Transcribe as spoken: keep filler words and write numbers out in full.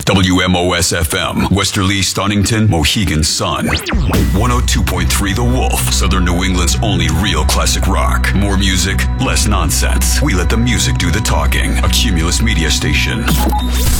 W M O S F M, Westerly, Stonington, Mohegan Sun. one oh two point three The Wolf, Southern New England's only real classic rock. More music, less nonsense. We let the music do the talking. A Cumulus Media Station.